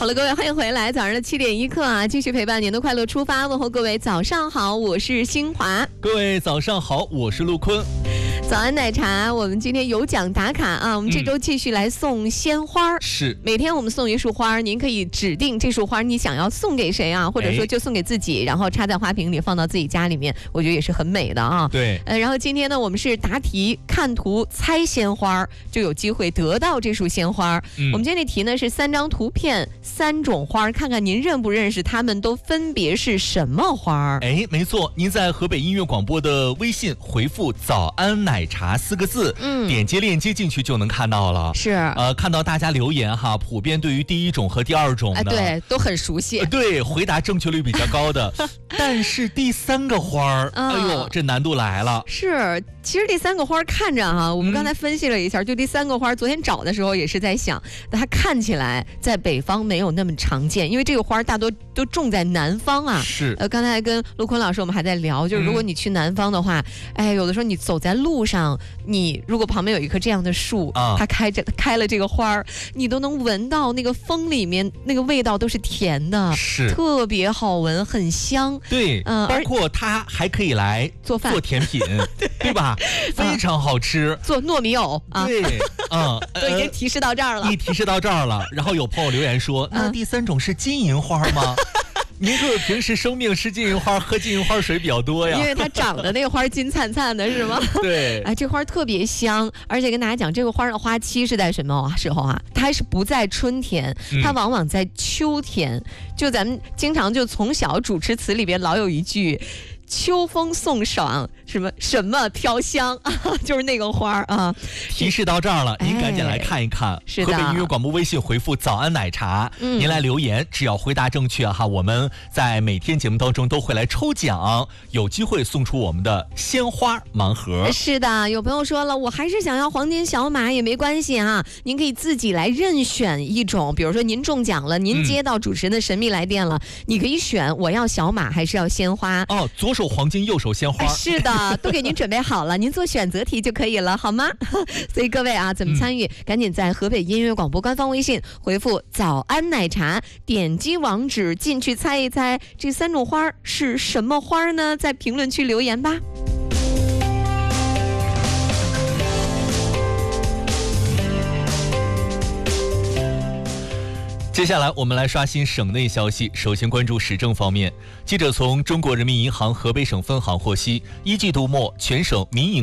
好了，各位，欢迎回来，早上的7点1刻啊，继续陪伴您的快乐出发，问候各位早上好，我是新华。 各位早上好，我是陆坤。 早安奶茶，我们今天有奖打卡啊！我们这周继续来送鲜花， 是每天我们送一束花，您可以指定这束花你想要送给谁啊，或者说就送给自己，然后插在花瓶里放到自己家里面，我觉得也是很美的啊。 对， 然后今天呢，我们是答题、看图、猜鲜花，就有机会得到这束鲜花。我们今天这题呢是3张图片，3种花，看看您认不认识它们都分别是什么花？ 哎，没错，您在河北音乐广播的微信回复“早安奶茶”4个字，点击链接进去就能看到了。 是， 看到大家留言哈，普遍对于第一种和第二种呢， 对，都很熟悉。 对，回答正确率比较高的，但是第3个花儿，哎呦，这难度来了。 是，其实第3个花看着哈，我们刚才分析了一下，就第3个花，昨天找的时候也是在想，它看起来在北方没有那么常见，因为这个花大多都种在南方啊。 是， 刚才跟陆坤老师我们还在聊，就是如果你去南方的话，哎，有的时候你走在路上，你如果旁边有一棵这样的树，它开了这个花儿，你都能闻到那个风里面那个味道都是甜的， 是特别好闻，很香。 对，包括它还可以来做饭、 做甜品，对吧？非常好吃， 做糯米藕啊。 对， 都已经提示到这儿了。 提示到这儿了，然后有朋友留言说，那第3种是金银花吗？您是不是平时生命吃金银花，喝金银花水比较多呀？ 因为它长的那个花金灿灿的，是吗？ 对， 哎，这花特别香，而且跟大家讲，这个花的花期是在什么时候啊？它是不在春天，它往往在秋天。就咱们经常就从小主持词里边老有一句。秋风送爽，什么飘香啊，就是那个花啊。 提示到这儿了，您赶紧来看一看。 是的， 河北音乐广播微信回复“早安奶茶”，您来留言，只要回答正确哈，我们在每天节目当中都会来抽奖，有机会送出我们的鲜花盲盒。 是的，有朋友说了，我还是想要黄金小马也没关系啊，您可以自己来任选一种，比如说您中奖了，您接到主持人的神秘来电了，你可以选我要小马还是要鲜花哦，左手黄金，右手鲜花。 是的，都给您准备好了，您做选择题就可以了，好吗？所以各位啊，怎么参与？赶紧在河北音乐广播官方微信回复“早安奶茶”，点击网址进去猜一猜，这3种花是什么花呢？在评论区留言吧。 接下来我们来刷新省内消息，首先关注时政方面。记者从中国人民银行河北省分行获悉，1季度末全省民营